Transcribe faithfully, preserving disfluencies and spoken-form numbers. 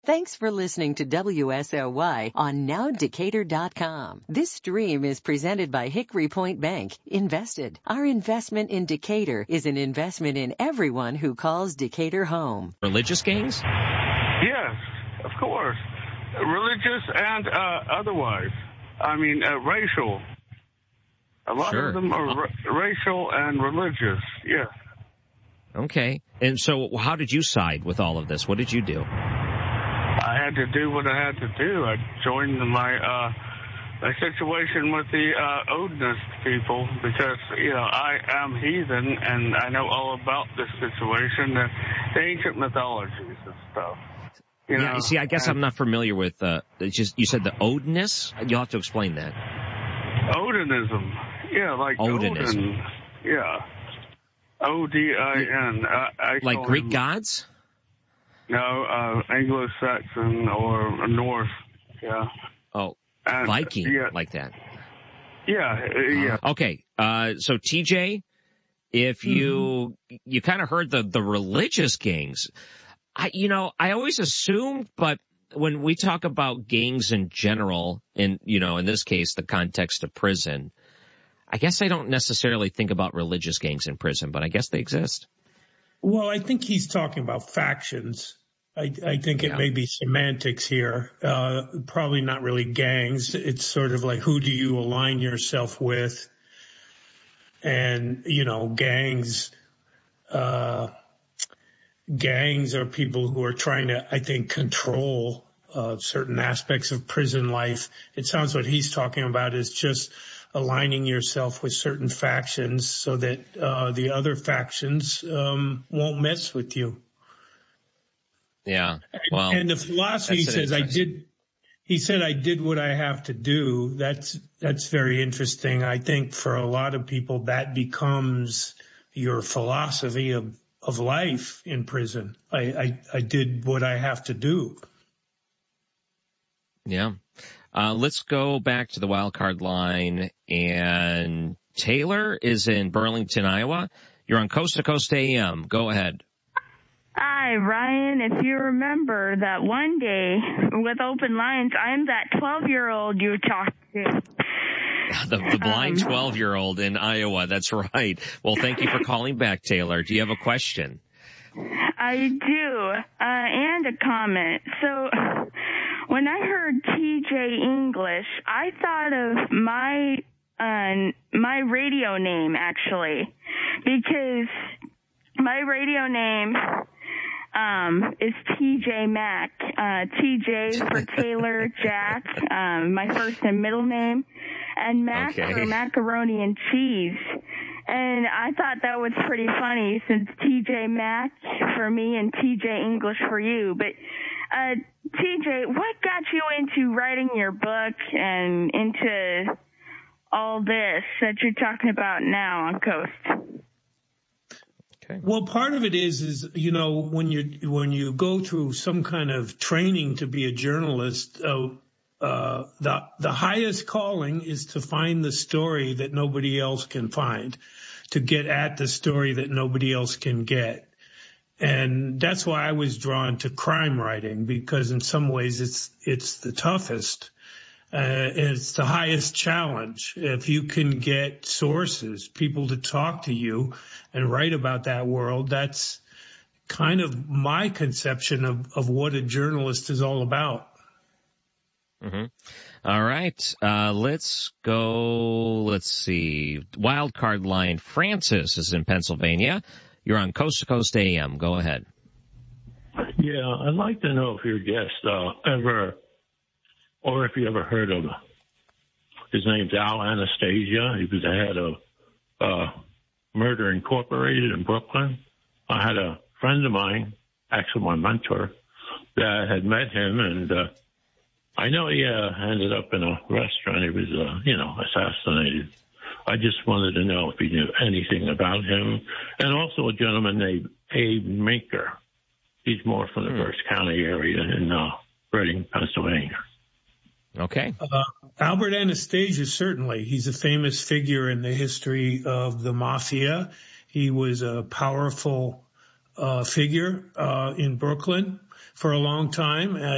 Thanks for listening to W S L Y on now decatur dot com. This stream is presented by Hickory Point Bank. Invested. Our investment in Decatur is an investment in everyone who calls Decatur home. Religious gangs? Yes, of course. Religious and uh, otherwise. I mean, uh, racial. A lot sure. of them are ra- racial and religious, yes. Okay. And so how did you side with all of this? What did you do? I had to do what I had to do. I joined my uh, my situation with the uh, Odinist people because, you know, I am heathen and I know all about this situation, the, the ancient mythologies and stuff. You yeah, know, see, I guess and, I'm not familiar with, uh, it's just, you said the Odinists? You'll have to explain that. Odinism. Yeah, like Odinism. Odin. Yeah. O D I N. I, I like Greek him, gods? No, uh, Anglo-Saxon or Norse, yeah. Oh, and, Viking, yeah. like that. Yeah, yeah. Uh, okay, uh, so T J, if you, mm-hmm. you kind of heard the, the religious gangs, I, you know, I always assumed, but when we talk about gangs in general, in, you know, in this case, the context of prison, I guess I don't necessarily think about religious gangs in prison, but I guess they exist. Well, I think he's talking about factions. I, I think it yeah. may be semantics here. Uh, probably not really gangs. It's sort of like, who do you align yourself with? And, you know, gangs, uh, gangs are people who are trying to, I think, control, uh, certain aspects of prison life. It sounds what he's talking about is just aligning yourself with certain factions so that uh, the other factions um, won't mess with you. Yeah. Well, and the philosophy says I did. He said I did what I have to do. That's that's very interesting. I think for a lot of people that becomes your philosophy of of life in prison. I I, I did what I have to do. Yeah. Uh, let's go back to the wild card line, and Taylor is in Burlington, Iowa. You're on Coast to Coast A M. Go ahead. Hi, Ryan. If you remember that one day with open lines, I'm that twelve-year-old you talked to. The, the blind um, twelve-year-old in Iowa. That's right. Well, thank you for calling back, Taylor. Do you have a question? I do, uh, and a comment. So when I heard T J English, I thought of my uh, my radio name, actually, because my radio name um, is T J Mac. Uh, T J for Taylor Jack, um, my first and middle name, and Mac okay. for macaroni and cheese. And I thought that was pretty funny since T J Mac for me and T J English for you. But, uh, T J, what got you into writing your book and into all this that you're talking about now on Coast? Okay. Well, part of it is, is, you know, when you, when you go through some kind of training to be a journalist, uh, Uh, the, the highest calling is to find the story that nobody else can find, to get at the story that nobody else can get. And that's why I was drawn to crime writing, because in some ways it's, it's the toughest. Uh, it's the highest challenge. If you can get sources, people to talk to you and write about that world, that's kind of my conception of, of what a journalist is all about. Mm-hmm. All right. Uh, let's go. Let's see. Wild card line. Francis is in Pennsylvania. You're on Coast to Coast A M. Go ahead. Yeah, I'd like to know if your guest uh, ever, or if you ever heard of him. His name's Al Anastasia. He was the head of uh, Murder Incorporated in Brooklyn. I had a friend of mine, actually my mentor, that had met him, and uh, I know he uh, ended up in a restaurant. He was, uh, you know, assassinated. I just wanted to know if he knew anything about him. And also a gentleman named Abe Minker. He's more from the hmm. Berks County area in uh, Reading, Pennsylvania. Okay. Uh, Albert Anastasia, certainly. He's a famous figure in the history of the mafia. He was a powerful uh, figure uh, in Brooklyn for a long time. Uh,